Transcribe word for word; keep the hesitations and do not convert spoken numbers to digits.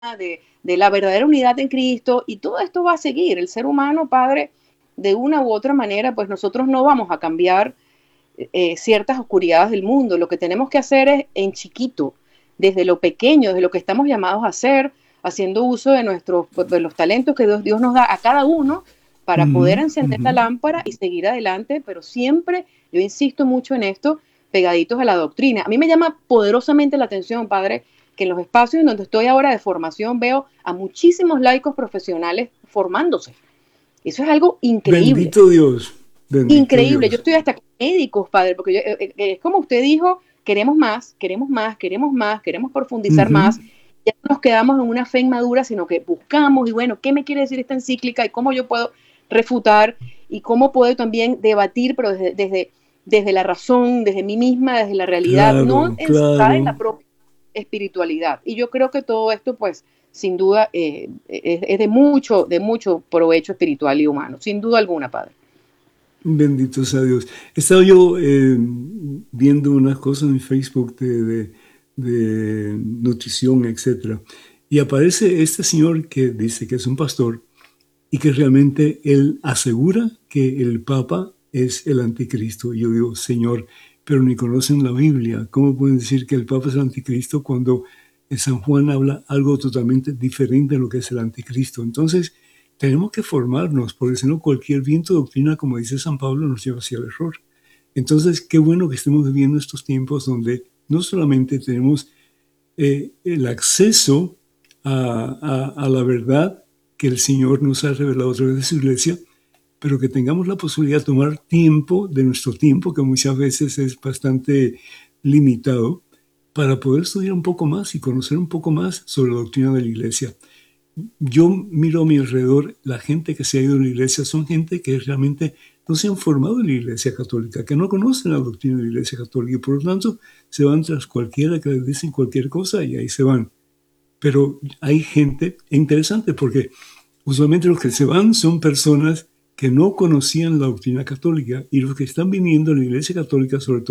de, de la verdadera unidad en Cristo, y todo esto va a seguir. El ser humano, Padre, de una u otra manera, pues nosotros no vamos a cambiar eh, ciertas oscuridades del mundo. Lo que tenemos que hacer es en chiquito, desde lo pequeño, desde lo que estamos llamados a hacer, haciendo uso de, nuestros, de los talentos que Dios, Dios nos da a cada uno para poder Ujú, encender ujú. la lámpara y seguir adelante, pero siempre, yo insisto mucho en esto, pegaditos a la doctrina. A mí me llama poderosamente la atención, Padre, que en los espacios en donde estoy ahora de formación veo a muchísimos laicos profesionales formándose. Eso es algo increíble. Bendito Dios, bendito Increíble. Yo Dios. estoy hasta con médicos, Padre, porque yo, eh, eh, es como usted dijo, queremos más, queremos más, queremos más, queremos profundizar Ujú. más. Ya no nos quedamos en una fe inmadura, sino que buscamos y bueno, ¿qué me quiere decir esta encíclica y cómo yo puedo refutar y cómo puedo también debatir, pero desde, desde, desde la razón, desde mí misma, desde la realidad, no Claro, encerrada en la claro. propia espiritualidad. Y yo creo que todo esto, pues, sin duda, eh, es, es de mucho, de mucho provecho espiritual y humano, sin duda alguna, Padre. Bendito sea Dios. He estado yo eh, viendo unas cosas en Facebook de, de, de nutrición, etcétera. Y aparece este señor que dice que es un pastor y que realmente él asegura que el Papa es el anticristo. Y yo digo, Señor, pero ni conocen la Biblia. ¿Cómo pueden decir que el Papa es el anticristo cuando en San Juan habla algo totalmente diferente de lo que es el anticristo? Entonces, tenemos que formarnos, porque si no, cualquier viento de doctrina, como dice San Pablo, nos lleva hacia el error. Entonces, qué bueno que estemos viviendo estos tiempos donde no solamente tenemos eh, el acceso a, a, a la verdad que el Señor nos ha revelado a través de su iglesia, pero que tengamos la posibilidad de tomar tiempo de nuestro tiempo, que muchas veces es bastante limitado, para poder estudiar un poco más y conocer un poco más sobre la doctrina de la iglesia. Yo miro a mi alrededor, la gente que se ha ido a la iglesia son gente que realmente no se han formado en la iglesia católica, que no conocen la doctrina de la iglesia católica y por lo tanto se van tras cualquiera que les dicen cualquier cosa y ahí se van. Pero hay gente interesante porque usualmente los que se van son personas que no conocían la doctrina católica y los que están viniendo a la iglesia católica, sobre todo